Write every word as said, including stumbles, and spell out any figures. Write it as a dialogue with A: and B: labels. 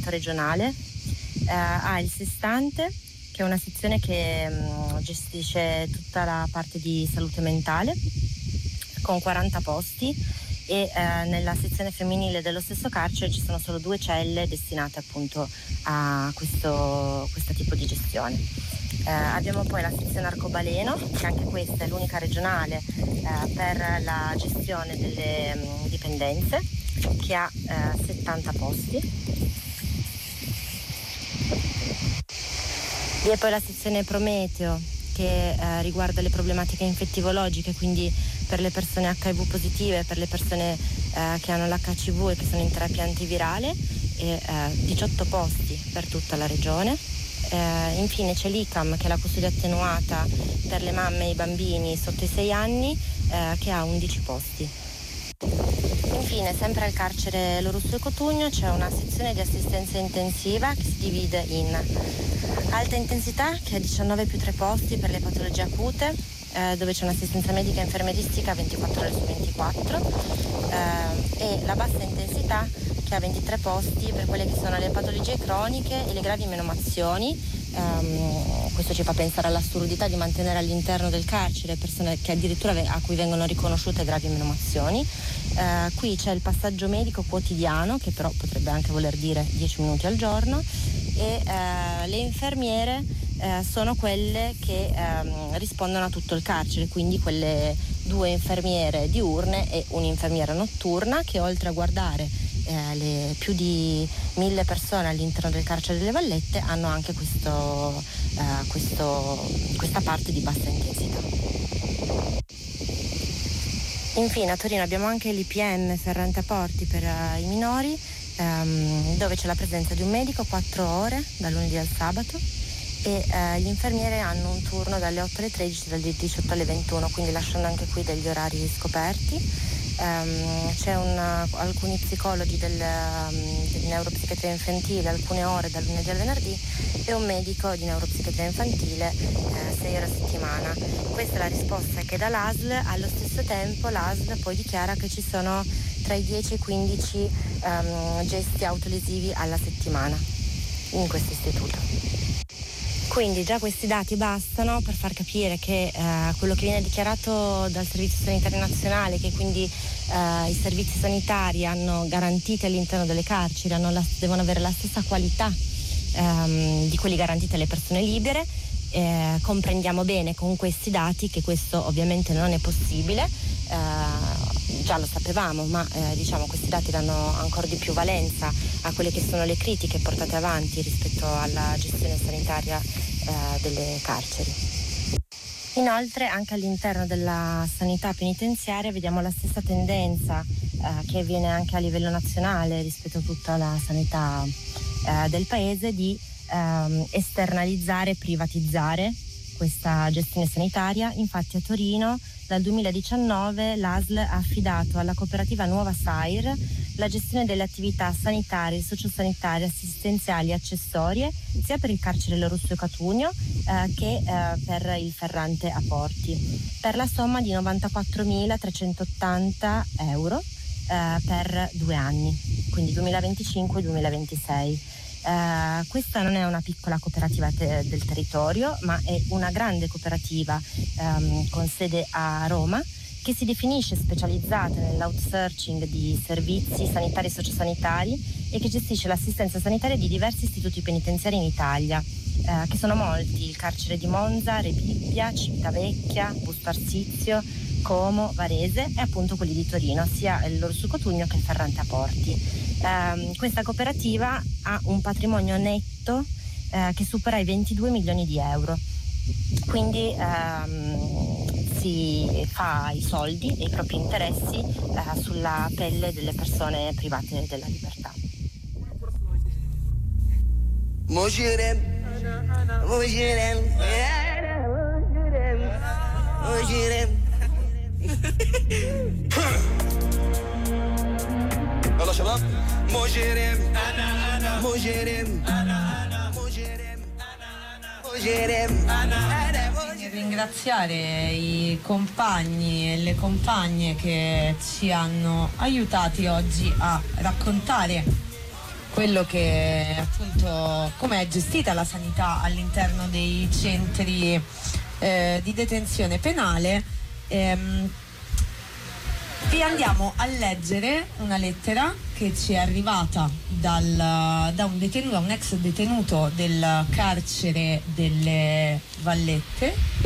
A: ambito regionale. Eh, ha il Sestante, che è una sezione che mh, gestisce tutta la parte di salute mentale, con quaranta posti, e eh, nella sezione femminile dello stesso carcere ci sono solo due celle destinate appunto a questo, questo tipo di gestione. Eh, abbiamo poi la sezione Arcobaleno, che anche questa è l'unica regionale eh, per la gestione delle mh, dipendenze, che ha eh, settanta posti. Vi è poi la sezione Prometeo, che eh, riguarda le problematiche infettivologiche, quindi per le persone acca i vu positive, per le persone eh, che hanno l'acca ci vu e che sono in terapia antivirale, e eh, diciotto posti per tutta la regione. Eh, infine c'è l'I C A M, che è la custodia attenuata per le mamme e i bambini sotto i sei anni, eh, che ha undici posti. Infine, sempre al carcere Lorusso e Cotugno c'è una sezione di assistenza intensiva che si divide in alta intensità, che ha diciannove più tre posti per le patologie acute, eh, dove c'è un'assistenza medica e infermieristica ventiquattro ore su ventiquattro, eh, e la bassa intensità, che ha ventitré posti per quelle che sono le patologie croniche e le gravi menomazioni. Um, questo ci fa pensare all'assurdità di mantenere all'interno del carcere persone che addirittura a cui vengono riconosciute gravi menomazioni. Uh, qui c'è il passaggio medico quotidiano, che però potrebbe anche voler dire dieci minuti al giorno, e uh, le infermiere uh, sono quelle che um, rispondono a tutto il carcere, quindi quelle due infermiere diurne e un'infermiera notturna, che oltre a guardare eh, le più di mille persone all'interno del carcere delle Vallette hanno anche questo, eh, questo, questa parte di bassa intensità. Infine a Torino abbiamo anche l'I P M Ferrante a Porti per uh, i minori, um, dove c'è la presenza di un medico quattro ore dal lunedì al sabato, e uh, gli infermieri hanno un turno dalle otto alle tredici, dalle diciotto alle ventuno, quindi lasciando anche qui degli orari scoperti. Um, c'è una, alcuni psicologi del, um, di neuropsichiatria infantile alcune ore dal lunedì al venerdì, e un medico di neuropsichiatria infantile eh, sei ore a settimana. Questa è la risposta che dà l'A S L. Allo stesso tempo l'A S L poi dichiara che ci sono tra i dieci e i quindici um, gesti autolesivi alla settimana in questo istituto. Quindi già questi dati bastano per far capire che eh, quello che viene dichiarato dal Servizio Sanitario Nazionale, che quindi eh, i servizi sanitari hanno garantiti all'interno delle carceri, hanno la, devono avere la stessa qualità ehm, di quelli garantiti alle persone libere. Eh, comprendiamo bene con questi dati che questo ovviamente non è possibile, eh, già lo sapevamo, ma eh, diciamo questi dati danno ancora di più valenza a quelle che sono le critiche portate avanti rispetto alla gestione sanitaria eh, delle carceri. Inoltre anche all'interno della sanità penitenziaria vediamo la stessa tendenza eh, che avviene anche a livello nazionale rispetto a tutta la sanità eh, del paese, di ehm, esternalizzare e privatizzare questa gestione sanitaria. Infatti a Torino dal duemiladiciannove l'A S L ha affidato alla cooperativa Nuova Sair la gestione delle attività sanitarie, sociosanitarie, assistenziali e accessorie sia per il carcere Lorusso e Cotugno eh, che eh, per il Ferrante a Porti, per la somma di novantaquattromilatrecentottanta euro eh, per due anni, quindi duemilaventicinque duemilaventisei. Uh, questa non è una piccola cooperativa te- del territorio, ma è una grande cooperativa um, con sede a Roma, che si definisce specializzata nell'outsourcing di servizi sanitari e sociosanitari e che gestisce l'assistenza sanitaria di diversi istituti penitenziari in Italia, uh, che sono molti: il carcere di Monza, Rebibbia, Civitavecchia, Busto Arsizio, Como, Varese e appunto quelli di Torino, sia il Lorusso Cotugno che il Ferrante a Porti. Um, questa cooperativa ha un patrimonio netto uh, che supera i ventidue milioni di euro, quindi um, si fa i soldi e i propri interessi uh, sulla pelle delle persone private della libertà. Mojirem, mojirem, mojirem. يلا شباب مجرم انا انا مجرم انا انا مجرم انا مجرم انا انا ringraziare i compagni e le compagne che ci hanno aiutati oggi a raccontare
B: quello che appunto come è gestita la sanità all'interno dei centri eh, di detenzione penale. Ehm, vi andiamo a leggere una lettera che ci è arrivata dal, da un detenuto, un ex detenuto del carcere delle Vallette,